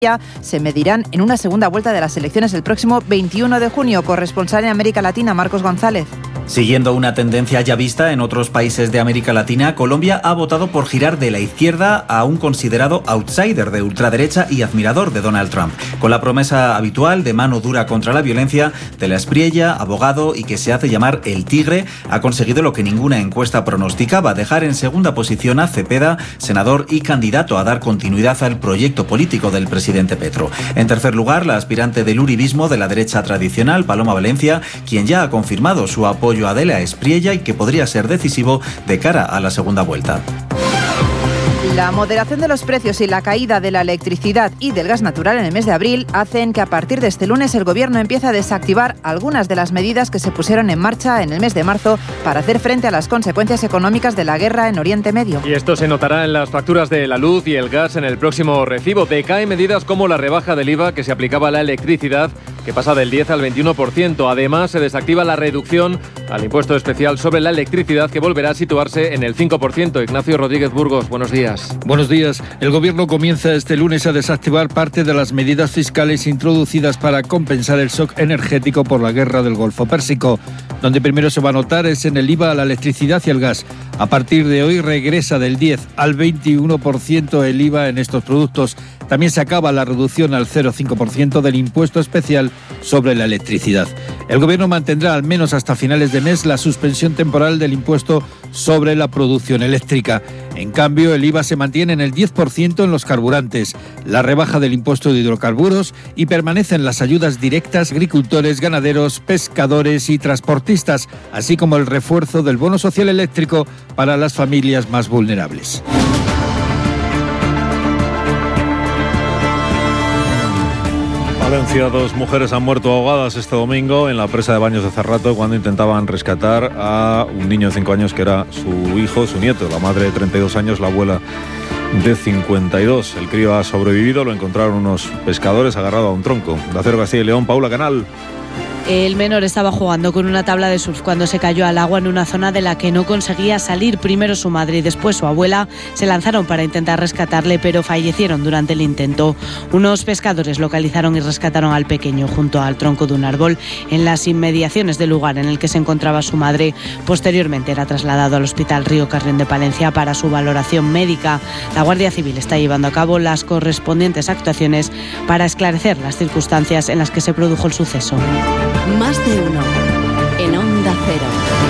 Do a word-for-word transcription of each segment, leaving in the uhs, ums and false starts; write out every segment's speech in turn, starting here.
se medirán en una segunda vuelta de las elecciones el próximo veintiuno de junio. Corresponsal en América Latina, Marcos González. Siguiendo una tendencia ya vista en otros países de América Latina, Colombia ha votado por girar de la izquierda a un considerado outsider de ultraderecha y admirador de Donald Trump. Con la promesa habitual de mano dura contra la violencia, de la Espriella, abogado y que se hace llamar el Tigre, ha conseguido lo que ninguna encuesta pronosticaba: dejar en segunda posición a Cepeda, senador y candidato a dar continuidad al proyecto político del presidente Petro. En tercer lugar, la aspirante del uribismo de la derecha tradicional, Paloma Valencia, quien ya ha confirmado su apoyo a Adela Espriella y que podría ser decisivo de cara a la segunda vuelta. La moderación de los precios y la caída de la electricidad y del gas natural en el mes de abril hacen que a partir de este lunes el Gobierno empiece a desactivar algunas de las medidas que se pusieron en marcha en el mes de marzo para hacer frente a las consecuencias económicas de la guerra en Oriente Medio. Y esto se notará en las facturas de la luz y el gas en el próximo recibo. Decaen medidas como la rebaja del I V A que se aplicaba a la electricidad, que pasa del diez al veintiuno por ciento. Además, se desactiva la reducción al impuesto especial sobre la electricidad, que volverá a situarse en el cinco por ciento. Ignacio Rodríguez Burgos, buenos días. Buenos días. El Gobierno comienza este lunes a desactivar parte de las medidas fiscales introducidas para compensar el shock energético por la guerra del Golfo Pérsico. Donde primero se va a notar es en el I V A a la electricidad y el gas. A partir de hoy regresa del diez al veintiuno por ciento el I V A en estos productos. También se acaba la reducción al cero coma cinco por ciento del impuesto especial sobre la electricidad. El Gobierno mantendrá al menos hasta finales de mes la suspensión temporal del impuesto sobre la producción eléctrica. En cambio, el I V A se mantiene en el diez por ciento en los carburantes, la rebaja del impuesto de hidrocarburos y permanecen las ayudas directas a agricultores, ganaderos, pescadores y transportistas, así como el refuerzo del bono social eléctrico para las familias más vulnerables. Valencia, dos mujeres han muerto ahogadas este domingo en la presa de Baños de Cerrato cuando intentaban rescatar a un niño de cinco años que era su hijo, su nieto. La madre de treinta y dos años, la abuela de cincuenta y dos. El crío ha sobrevivido, lo encontraron unos pescadores agarrado a un tronco. De Acero Castilla y León, Paula Canal. El menor estaba jugando con una tabla de surf cuando se cayó al agua en una zona de la que no conseguía salir. Primero su madre y después su abuela se lanzaron para intentar rescatarle, pero fallecieron durante el intento. Unos pescadores localizaron y rescataron al pequeño junto al tronco de un árbol en las inmediaciones del lugar en el que se encontraba su madre. Posteriormente era trasladado al Hospital Río Carrión de Palencia para su valoración médica. La Guardia Civil está llevando a cabo las correspondientes actuaciones para esclarecer las circunstancias en las que se produjo el suceso. Más de uno en Onda Cero.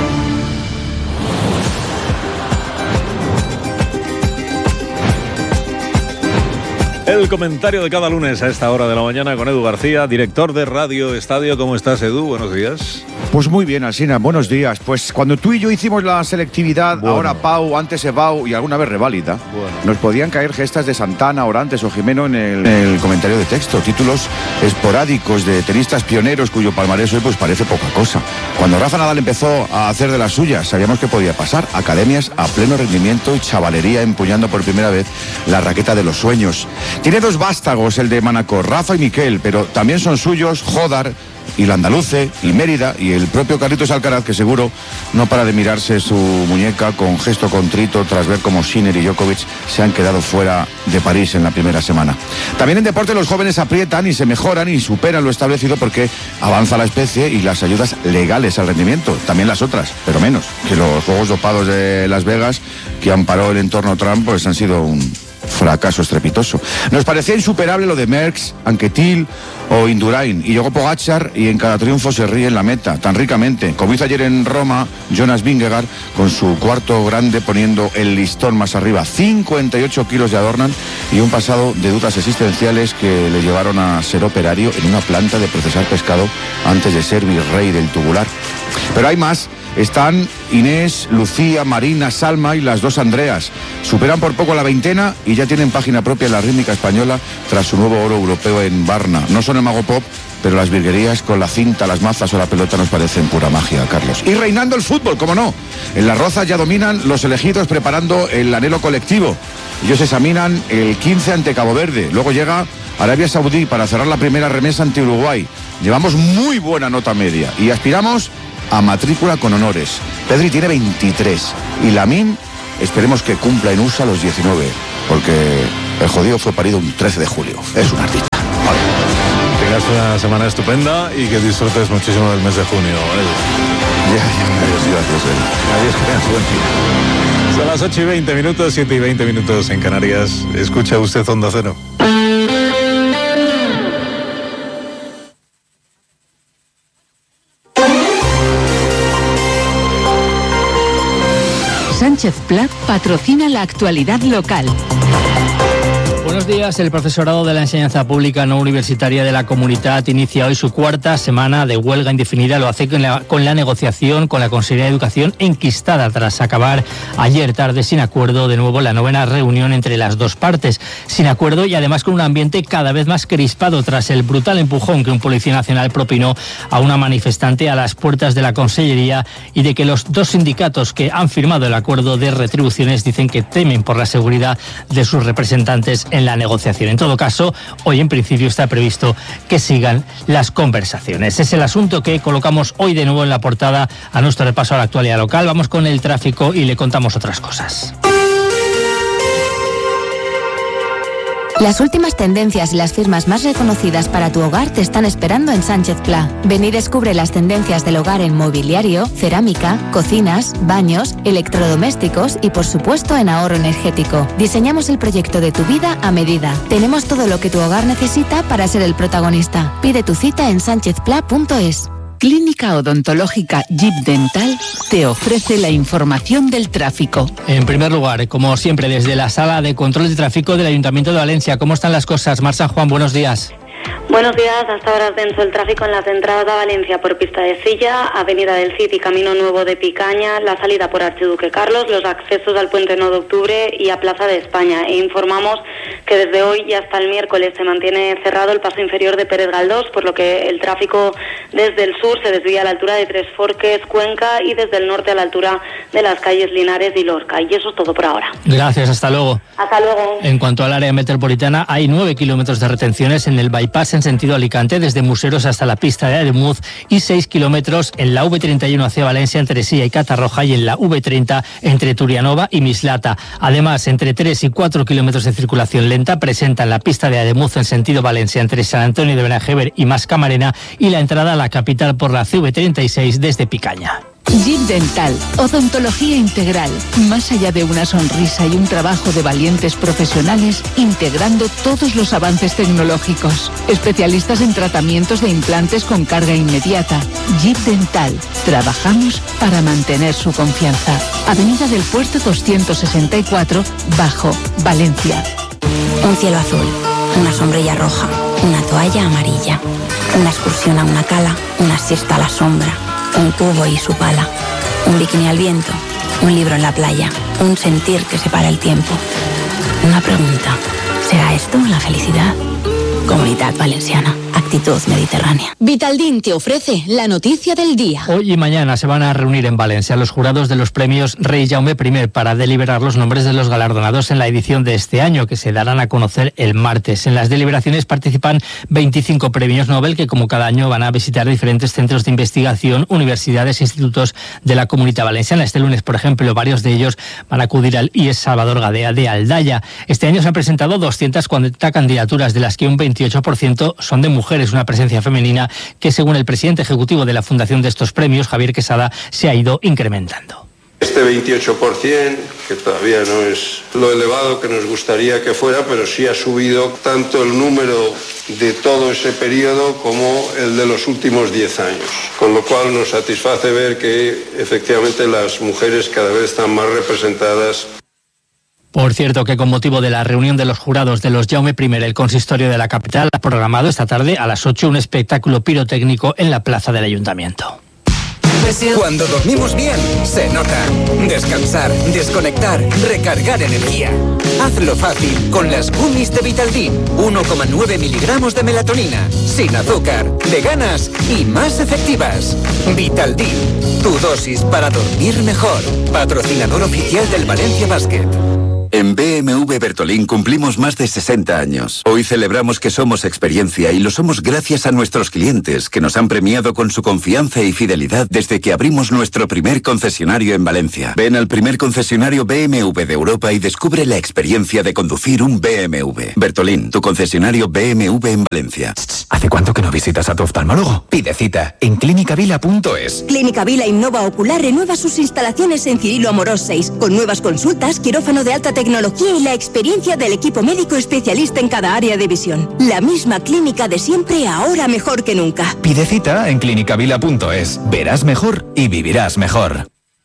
El comentario de cada lunes a esta hora de la mañana con Edu García, director de Radio Estadio. ¿Cómo estás, Edu? Buenos días. Pues muy bien, Alsina, buenos días. Pues cuando tú y yo hicimos la selectividad, bueno. Ahora Pau, antes Ebau y alguna vez Reválida, bueno. Nos podían caer gestas de Santana, Orantes o Jimeno en el, en el comentario de texto, títulos esporádicos de tenistas pioneros cuyo palmarés hoy pues parece poca cosa. Cuando Rafa Nadal empezó a hacer de las suyas, sabíamos que podía pasar. Academias a pleno rendimiento y chavalería empuñando por primera vez la raqueta de los sueños. Tiene dos vástagos el de Manacor, Rafa y Miquel, pero también son suyos Jodar y la Andaluce, y Mérida, y el propio Carlitos Alcaraz, que seguro no para de mirarse su muñeca con gesto contrito tras ver cómo Sinner y Djokovic se han quedado fuera de París en la primera semana. También en deporte los jóvenes aprietan y se mejoran y superan lo establecido porque avanza la especie y las ayudas legales al rendimiento, también las otras, pero menos, que los juegos dopados de Las Vegas, que amparó el entorno Trump, pues han sido un fracaso estrepitoso. Nos parecía insuperable lo de Merckx, Anquetil o Indurain, y llegó Pogačar y en cada triunfo se ríe en la meta, tan ricamente, como hizo ayer en Roma Jonas Vingegaard con su cuarto grande poniendo el listón más arriba, cincuenta y ocho kilos de adornan y un pasado de dudas existenciales que le llevaron a ser operario en una planta de procesar pescado antes de ser virrey del tubular. Pero hay más. Están Inés, Lucía, Marina, Salma y las dos Andreas. Superan por poco la veintena y ya tienen página propia en la rítmica española tras su nuevo oro europeo en Varna. No son el mago pop, pero las virguerías con la cinta, las mazas o la pelota nos parecen pura magia, Carlos. Y reinando el fútbol, ¿cómo no? En Las Rozas ya dominan los elegidos preparando el anhelo colectivo. Ellos examinan el quince ante Cabo Verde. Luego llega Arabia Saudí para cerrar la primera remesa ante Uruguay. Llevamos muy buena nota media y aspiramos a matrícula con honores. Pedri tiene veintitrés y Lamine esperemos que cumpla en U S A los diecinueve, porque El jodido fue parido un trece de julio. Es un artista. Vale. Tengas una semana estupenda y que disfrutes muchísimo del mes de junio. ¿eh? Ya, ya, adiós, gracias. Adiós, gracias. Buen día. Son las ocho y veinte minutos, siete y veinte minutos en Canarias. Escucha usted Onda Cero. Sánchez Pla patrocina la actualidad local. Buenos días. El profesorado de la enseñanza pública no universitaria de la Comunitat inicia hoy su cuarta semana de huelga indefinida. Lo hace con la, con la negociación con la Consejería de Educación enquistada tras acabar ayer tarde sin acuerdo de nuevo la novena reunión entre las dos partes. Sin acuerdo y además con un ambiente cada vez más crispado tras el brutal empujón que un policía nacional propinó a una manifestante a las puertas de la Consellería y de que los dos sindicatos que han firmado el acuerdo de retribuciones dicen que temen por la seguridad de sus representantes en la negociación. En todo caso, hoy en principio está previsto que sigan las conversaciones. Es el asunto que colocamos hoy de nuevo en la portada a nuestro repaso a la actualidad local. Vamos con el tráfico y le contamos otras cosas. Las últimas tendencias y las firmas más reconocidas para tu hogar te están esperando en Sánchez Pla. Ven y descubre las tendencias del hogar en mobiliario, cerámica, cocinas, baños, electrodomésticos y por supuesto en ahorro energético. Diseñamos el proyecto de tu vida a medida. Tenemos todo lo que tu hogar necesita para ser el protagonista. Pide tu cita en sánchez pla punto es. Clínica Odontológica Jeep Dental te ofrece la información del tráfico. En primer lugar, como siempre, desde la Sala de Control de Tráfico del Ayuntamiento de Valencia. ¿Cómo están las cosas? Mar San Juan, buenos días. Buenos días, hasta ahora es denso el tráfico en las entradas a Valencia por Pista de Silla, Avenida del Cid y Camino Nuevo de Picaña, la salida por Archiduque Carlos, los accesos al Puente nueve de Octubre y a Plaza de España. E informamos que desde hoy y hasta el miércoles se mantiene cerrado el paso inferior de Pérez Galdós, por lo que el tráfico desde el sur se desvía a la altura de Tres Forques, Cuenca, y desde el norte a la altura de las calles Linares y Lorca. Y eso es todo por ahora. Gracias, hasta luego. Hasta luego. En cuanto al área metropolitana, hay nueve kilómetros de retenciones en el bypass en sentido Alicante, desde Museros hasta la pista de Ademuz, y seis kilómetros en la V treinta y uno hacia Valencia entre Silla y Catarroja, y en la V treinta entre Turianova y Mislata. Además, entre tres y cuatro kilómetros de circulación lenta presentan la pista de Ademuz en sentido Valencia entre San Antonio de Benajever y Mascamarena, y la entrada a la capital por la C V treinta y seis desde Picaña. Jeep Dental, odontología integral, más allá de una sonrisa y un trabajo de valientes profesionales, integrando todos los avances tecnológicos. Especialistas en tratamientos de implantes con carga inmediata. Jeep Dental, trabajamos para mantener su confianza. Avenida del Puerto doscientos sesenta y cuatro, Bajo, Valencia. Un cielo azul, una sombrilla roja, una toalla amarilla, una excursión a una cala, una siesta a la sombra, un cubo y su pala, un bikini al viento, un libro en la playa, un sentir que separa el tiempo. Una pregunta, ¿será esto la felicidad? Comunidad Valenciana, actitud mediterránea. Vitaldin te ofrece la noticia del día. Hoy y mañana se van a reunir en Valencia los jurados de los premios Rey Jaume primero para deliberar los nombres de los galardonados en la edición de este año, que se darán a conocer el martes. En las deliberaciones participan veinticinco premios Nobel que, como cada año, van a visitar diferentes centros de investigación, universidades e institutos de la Comunidad Valenciana. Este lunes, por ejemplo, varios de ellos van a acudir al I E S Salvador Gadea de Aldaya. Este año se han presentado doscientas cuarenta candidaturas, de las que un veintiocho por ciento son de mujeres, una presencia femenina que, según el presidente ejecutivo de la fundación de estos premios, Javier Quesada, se ha ido incrementando. Este veintiocho por ciento, que todavía no es lo elevado que nos gustaría que fuera, pero sí ha subido tanto el número de todo ese periodo como el de los últimos diez años. Con lo cual nos satisface ver que efectivamente las mujeres cada vez están más representadas. Por cierto, que con motivo de la reunión de los jurados de los Jaume primero, el consistorio de la capital ha programado esta tarde a las ocho un espectáculo pirotécnico en la plaza del Ayuntamiento. Cuando dormimos bien, se nota. Descansar, desconectar, recargar energía. Hazlo fácil con las gummies de Vitaldin. uno coma nueve miligramos de melatonina, sin azúcar, veganas y más efectivas. Vitaldin, tu dosis para dormir mejor. Patrocinador oficial del Valencia Basket. En B M W Bertolín cumplimos más de sesenta años. Hoy celebramos que somos experiencia y lo somos gracias a nuestros clientes, que nos han premiado con su confianza y fidelidad desde que abrimos nuestro primer concesionario en Valencia. Ven al primer concesionario B M W de Europa y descubre la experiencia de conducir un B M W. Bertolín, tu concesionario B M W en Valencia. ¿Hace cuánto que no visitas a tu oftalmólogo? Pide cita en clínica vila punto es. Clínica Vila Innova Ocular renueva sus instalaciones en Cirilo Amorós seis, con nuevas consultas, quirófano de alta tecnología y la experiencia del equipo médico especialista en cada área de visión. La misma clínica de siempre, ahora mejor que nunca. Pide cita en clínica vila punto es. Verás mejor y vivirás mejor.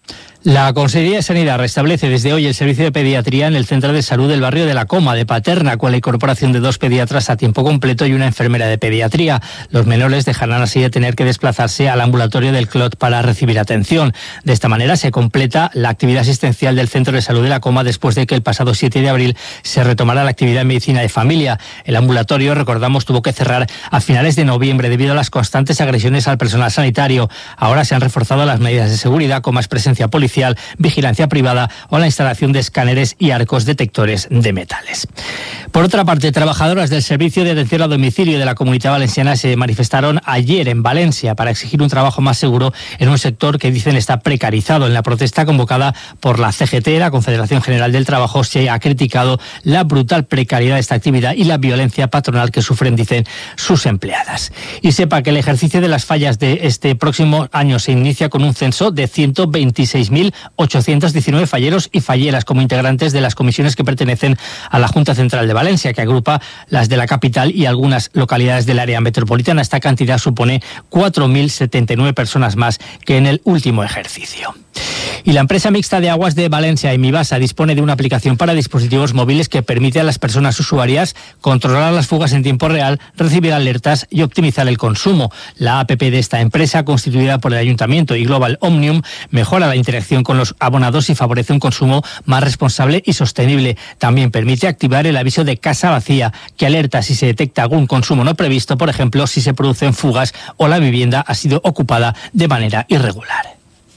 La Consejería de Sanidad restablece desde hoy el servicio de pediatría en el Centro de Salud del barrio de La Coma, de Paterna, con la incorporación de dos pediatras a tiempo completo y una enfermera de pediatría. Los menores dejarán así de tener que desplazarse al ambulatorio del Clot para recibir atención. De esta manera se completa la actividad asistencial del Centro de Salud de La Coma después de que el pasado siete de abril se retomara la actividad en medicina de familia. El ambulatorio, recordamos, tuvo que cerrar a finales de noviembre debido a las constantes agresiones al personal sanitario. Ahora se han reforzado las medidas de seguridad con más presencia policial, vigilancia privada o la instalación de escáneres y arcos detectores de metales. Por otra parte, trabajadoras del Servicio de Atención a Domicilio de la Comunidad Valenciana se manifestaron ayer en Valencia para exigir un trabajo más seguro en un sector que dicen está precarizado. En la protesta convocada por la C G T, la Confederación General del Trabajo, se ha criticado la brutal precariedad de esta actividad y la violencia patronal que sufren, dicen, sus empleadas. Y sepa que el ejercicio de las fallas de este próximo año se inicia con un censo de ciento veintiséis mil ochocientos diecinueve falleros y falleras como integrantes de las comisiones que pertenecen a la Junta Central de Valencia, que agrupa las de la capital y algunas localidades del área metropolitana. Esta cantidad supone cuatro mil setenta y nueve personas más que en el último ejercicio. Y la empresa mixta de aguas de Valencia, Emivasa, dispone de una aplicación para dispositivos móviles que permite a las personas usuarias controlar las fugas en tiempo real, recibir alertas y optimizar el consumo. La app de esta empresa, constituida por el Ayuntamiento y Global Omnium, mejora la interacción con los abonados y favorece un consumo más responsable y sostenible. También permite activar el aviso de casa vacía, que alerta si se detecta algún consumo no previsto, por ejemplo, si se producen fugas o la vivienda ha sido ocupada de manera irregular.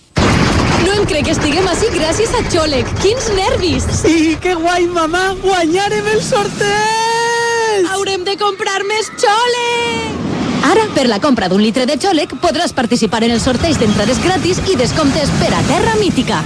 No em crec que estiguem així gràcies a Xòleg. Quins nervis! Sí, que guai, mamà! Guanyarem el sorteig! Haurem de comprar més Xòleg! Ara, per la compra d'un litre de Xòleg, podràs participar en el sorteig d'entrades gratis i descomptes per a Terra Mítica.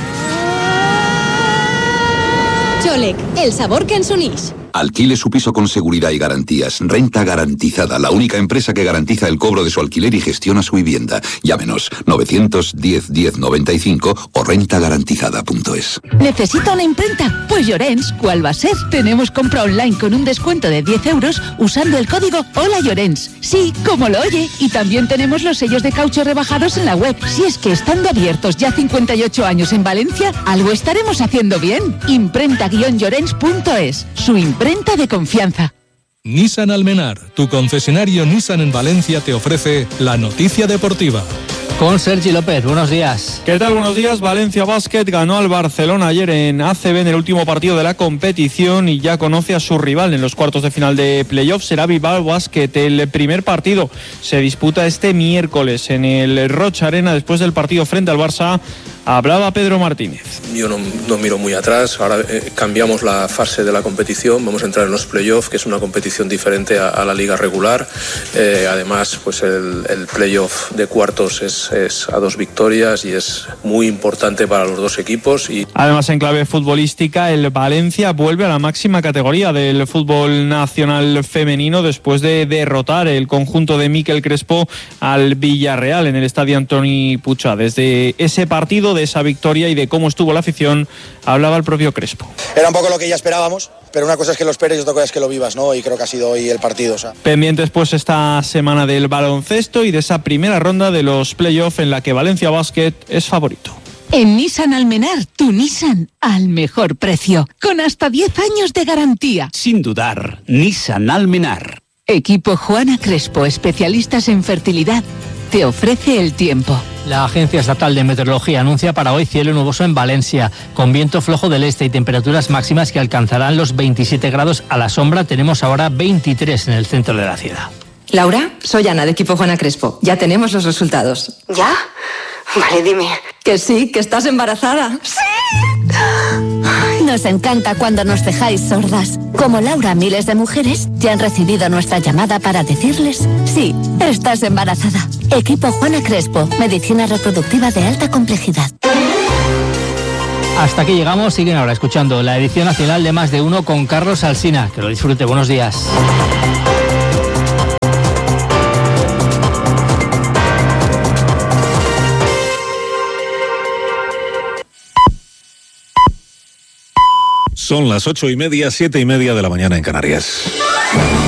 Xòleg, el sabor que ens unix. Alquile su piso con seguridad y garantías. Renta Garantizada, la única empresa que garantiza el cobro de su alquiler y gestiona su vivienda. Llámenos novecientos diez diez noventa y cinco o renta garantizada punto es. ¿Necesita una imprenta? Pues Llorens, ¿cuál va a ser? Tenemos compra online con un descuento de diez euros usando el código Hola Llorens. Sí, como lo oye. Y también tenemos los sellos de caucho rebajados en la web. Si es que estando abiertos ya cincuenta y ocho años en Valencia, algo estaremos haciendo bien. Imprenta guion llorens punto es. Su imprenta de confianza. Nissan Almenar, tu concesionario Nissan en Valencia, te ofrece la noticia deportiva. Con Sergi López, buenos días. ¿Qué tal? Buenos días. Valencia Basket ganó al Barcelona ayer en A C B en el último partido de la competición y ya conoce a su rival en los cuartos de final de playoff. Será Bilbao Basket. El primer partido se disputa este miércoles en el Roig Arena después del partido frente al Barça. Hablaba Pedro Martínez. Yo no, no miro muy atrás, ahora eh, cambiamos la fase de la competición, vamos a entrar en los playoffs, que es una competición diferente a, a la liga regular. Eh, además, pues el, el playoff de cuartos es, es a dos victorias y es muy importante para los dos equipos. Y... Además, en clave futbolística, el Valencia vuelve a la máxima categoría del fútbol nacional femenino después de derrotar el conjunto de Miquel Crespo al Villarreal en el estadio Antoni Puig. Desde ese partido, de esa victoria y de cómo estuvo la afición, hablaba el propio Crespo. Era un poco lo que ya esperábamos, pero una cosa es que lo esperes y otra cosa es que lo vivas, ¿no? Y creo que ha sido hoy el partido. O sea. Pendientes pues esta semana del baloncesto y de esa primera ronda de los playoffs en la que Valencia Basket es favorito. En Nissan Almenar, tu Nissan al mejor precio, con hasta diez años de garantía. Sin dudar, Nissan Almenar. Equipo Juana Crespo, especialistas en fertilidad, te ofrece el tiempo. La Agencia Estatal de Meteorología anuncia para hoy cielo nuboso en Valencia, con viento flojo del este y temperaturas máximas que alcanzarán los veintisiete grados a la sombra. Tenemos ahora veintitrés en el centro de la ciudad. Laura, soy Ana de Equipo Juana Crespo. Ya tenemos los resultados. ¿Ya? Vale, dime. Que sí, que estás embarazada. ¡Sí! Ay, Nos encanta cuando nos dejáis sordas. Como Laura, miles de mujeres ya han recibido nuestra llamada para decirles: sí, estás embarazada. Equipo Juana Crespo, medicina reproductiva de alta complejidad. Hasta aquí llegamos. Siguen ahora escuchando la edición nacional de Más de Uno con Carlos Alsina. Que lo disfrute. Buenos días. Son las ocho y media, siete y media de la mañana en Canarias.